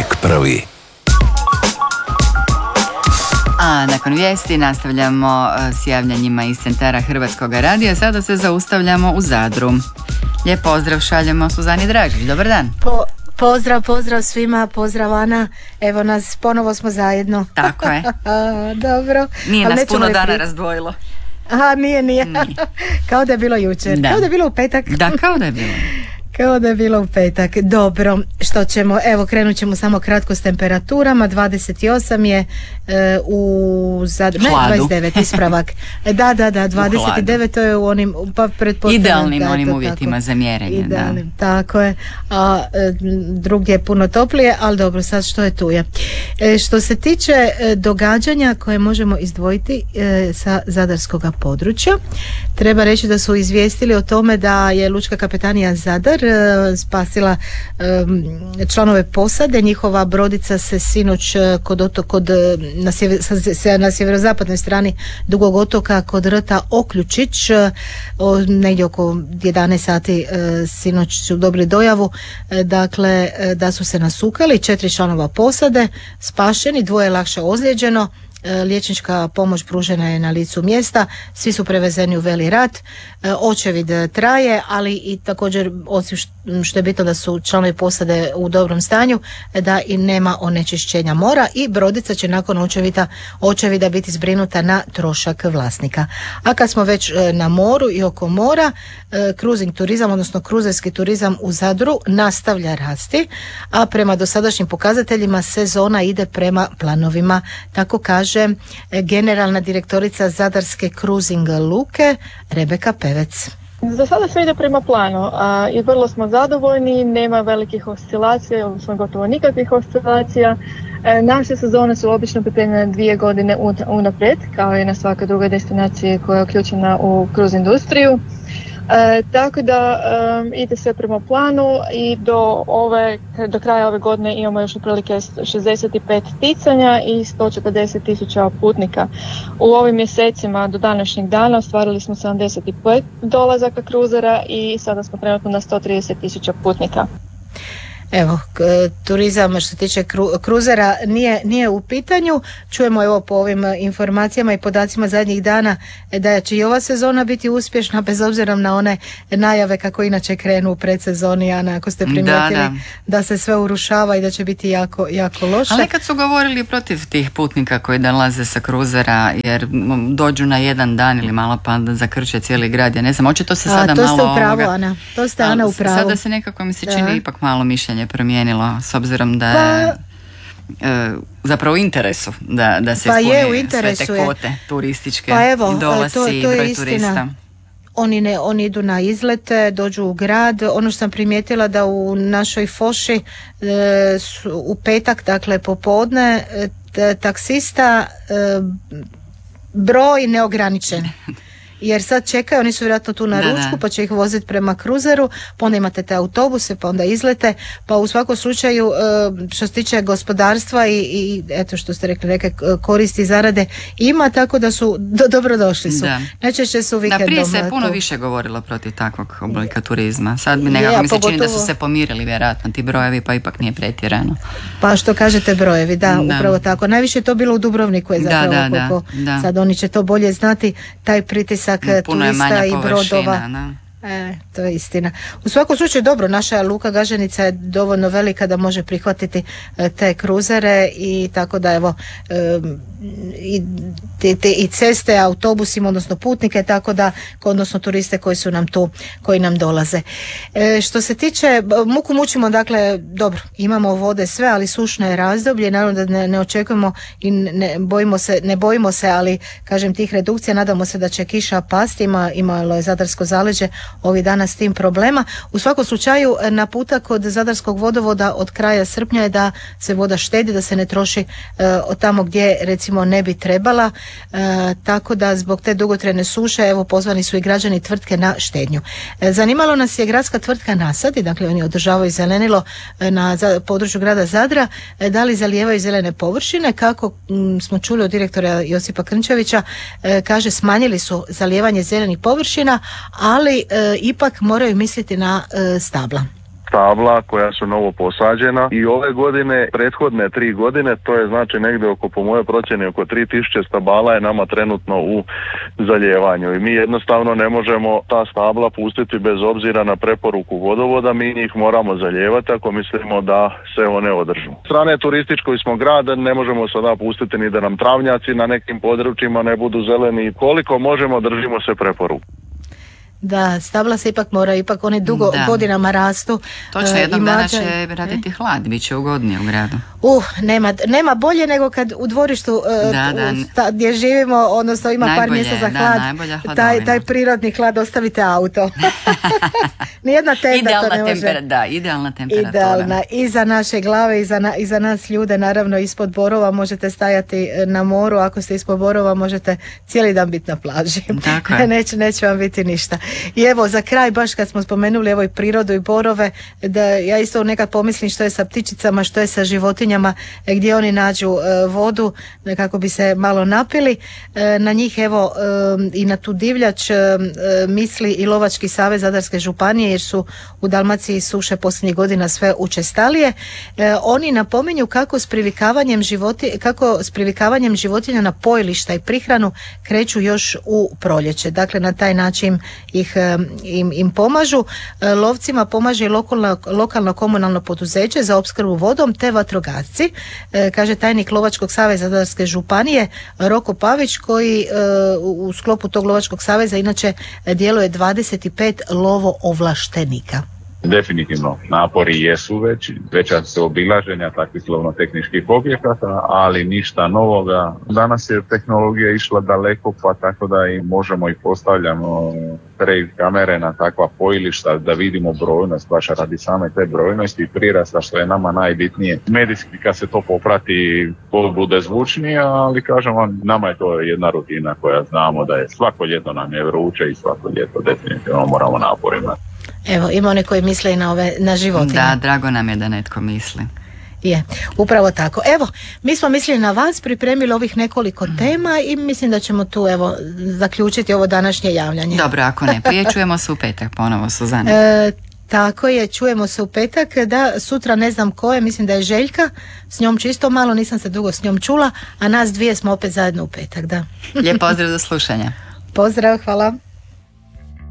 uvijek prvi. A nakon vijesti nastavljamo s javljanjima iz centara Hrvatskog radija. Sada se zaustavljamo u Zadru. Lijep pozdrav šaljemo Suzani Dragić. Dobar dan. Pozdrav svima, pozdrav Ana. Evo nas, ponovo smo zajedno. Tako je. Dobro. Nije nas puno dana razdvojilo. Aha, nije. Kao da je bilo jučer. Da. Kao da je bilo u petak. Da, kao da je bilo. Kao da je bilo u petak. Dobro, što ćemo? Evo, krenut ćemo samo kratko s temperaturama. 28 je u Zadru. Ne, 29, ispravak. Da, 29, to je u onim idealnim onim uvjetima tako, za mjerenje. Idealnim, da. Tako je. A drugdje je puno toplije, ali dobro, sad što je tu je. Što se tiče događanja koje možemo izdvojiti sa zadarskog područja, treba reći da su izvijestili o tome da je Lučka kapetanija Zadar spasila članove posade. Njihova brodica se sinoć na sjeverozapadnoj strani Dugog otoka kod rta Oključić negdje oko 11 sati sinoć su dobili dojavu dakle da su se nasukali. 4 članova posade spašeni, 2 je lakše ozlijeđeno. Liječnička pomoć pružena je na licu mjesta, svi su prevezeni u Veli Rat. Očevid traje, ali i također osim što je bitno da su članovi posade u dobrom stanju, da i nema onečišćenja mora i brodica će nakon očevida biti zbrinuta na trošak vlasnika. A kad smo već na moru i oko mora, cruising turizam, odnosno kruzerski turizam u Zadru nastavlja rasti, a prema dosadašnjim pokazateljima sezona ide prema planovima, tako kaže generalna direktorica Zadarske cruising luke Rebeka Pevec. Za sada sve ide prema planu i vrlo smo zadovoljni, nema velikih oscilacija, odnosno gotovo nikakvih oscilacija. Naše sezone su obično pripremljene 2 godine unaprijed, kao i na svakoj drugoj destinaciji koja je uključena u cruise industriju. Tako da ide sve prema planu i do kraja ove godine imamo još otprilike 65 ticanja i 140.000 putnika. U ovim mjesecima do današnjeg dana ostvarili smo 75 dolazaka kruzera i sada smo trenutno na 130.000 putnika. Evo, turizam što se tiče kruzera nije u pitanju. Čujemo evo po ovim informacijama i podacima zadnjih dana da će i ova sezona biti uspješna bez obzira na one najave kako inače krenu u predsezoni, Ana, ako ste primijetili da se sve urušava i da će biti jako, jako loše. Ali kad su govorili protiv tih putnika koji dolaze sa kruzera jer dođu na jedan dan ili malo pa da zakrče cijeli grad, ja ne znam, očito se sada to malo... To ste u pravu, Ana, to ste Ana u pravu. Sada se nekako mi se čini ipak malo mišljenje promijenilo s obzirom da je zapravo u interesu da se ispune sve te kvote turističke, dolasci i broj turista. Oni idu na izlete, dođu u grad. Ono što sam primijetila da u našoj Foši u petak, dakle popodne, taksista broj neograničen. Jer sad čekaju, oni su vjerojatno tu na ručku, pa će ih voziti prema kruzeru, pa onda imate te autobuse, pa onda izlete, pa u svakom slučaju što se tiče gospodarstva i eto što ste rekli, neke koristi i zarade ima, tako da su dobrodošli su. Najčešće su vikendom. Prije se je puno više govorilo protiv takvog oblika turizma. Sad mi nekako mi se čini da su se pomirili vjerojatno ti brojevi, pa ipak nije pretjerano. Pa što kažete brojevi, upravo tako. Najviše je to bilo u Dubrovniku, je zapravo sad oni će to bolje znati, taj pritisak turista i brodova. To je istina. U svakom slučaju dobro, naša luka Gaženica je dovoljno velika da može prihvatiti te kruzere i tako da evo i ceste, autobusima, odnosno putnike, tako da odnosno turiste koji su nam tu, koji nam dolaze. Što se tiče, muku mučimo, dakle dobro, imamo vode sve, ali sušno je razdoblje, naravno da ne očekujemo i ne bojimo se, ali kažem tih redukcija, nadamo se da će kiša pasti, imalo je Zadarsko zaleđe ovih dana s tim problema. U svakom slučaju naputak od Zadarskog vodovoda od kraja srpnja je da se voda štedi, da se ne troši od tamo gdje recimo ne bi trebala, tako da zbog te dugotrajne suše evo pozvani su i građani tvrtke na štednju. Zanimalo nas je gradska tvrtka Nasadi, dakle oni održavaju zelenilo na području grada Zadra, da li zalijevaju zelene površine, kako smo čuli od direktora Josipa Krnčevića, kaže smanjili su zalijevanje zelenih površina, ali ipak moraju misliti na stabla. stabla koja su novo posađena i ove godine, prethodne 3 godine, to je znači negdje oko, po mojoj procjeni, oko 3000 stabala je nama trenutno u zaljevanju i mi jednostavno ne možemo ta stabla pustiti bez obzira na preporuku vodovoda, mi njih moramo zalijevati ako mislimo da se one održu. S strane turističkoj smo grad, ne možemo sada pustiti ni da nam travnjaci na nekim područjima ne budu zeleni. Koliko možemo, držimo se preporuku. Da, stabla se ipak mora, ipak oni dugo godinama rastu. Točno, jednog dana će raditi hlad, bit će ugodnije u gradu. Nema bolje nego kad u dvorištu gdje živimo, odnosno ima par mjesta za hlad, taj prirodni hlad, ostavite auto. Nijedna tenda to ne može. Idealna temperatura. Idealna, i za naše glave i za nas ljude, naravno ispod Borova možete stajati na moru, ako ste ispod Borova možete cijeli dan biti na plaži. Neće vam biti ništa. I evo za kraj, baš kad smo spomenuli evo i prirodu i borove, da ja isto nekad pomislim što je sa ptičicama, što je sa životinjama, gdje oni nađu vodu kako bi se malo napili. Na njih evo i na tu divljač misli i Lovački savez Zadarske županije, jer su u Dalmaciji suše posljednjih godina sve učestalije. Oni napominju kako s privikavanjem životinja na pojilišta i prihranu kreću još u proljeće. Dakle, na taj način im pomažu. Lovcima pomaže i lokalno komunalno poduzeće za opskrbu vodom te vatrogasci, kaže tajnik Lovačkog saveza Zadarske županije Roko Pavić, koji u sklopu tog Lovačkog saveza inače djeluje 25 lovo ovlaštenika. Definitivno, napori jesu veća su obilaženja takvih lovno-tehničkih objekata, ali ništa novoga. Danas je tehnologija išla daleko, pa tako da i možemo i postavljamo trail kamere na takva pojilišta da vidimo brojnost, baš radi same te brojnosti i prirasta, što je nama najbitnije. Medijski kad se to poprati, to bude zvučnije, ali kažem vam, nama je to jedna rutina koja znamo da je svako ljeto nam je vruće i svako ljeto definitivno moramo naporima. Evo, ima one koji misle i na životinje. Da, drago nam je da netko misli. Je, upravo tako. Evo, mi smo mislili na vas, pripremili ovih nekoliko tema i mislim da ćemo tu evo zaključiti ovo današnje javljanje. Dobro, ako ne prije, čujemo se u petak ponovo, Suzana. Tako je, čujemo se u petak, da, sutra ne znam ko je, mislim da je Željka, s njom čisto malo, nisam se dugo s njom čula, a nas dvije smo opet zajedno u petak, da. Lijep pozdrav, do slušanja. Pozdrav, hvala.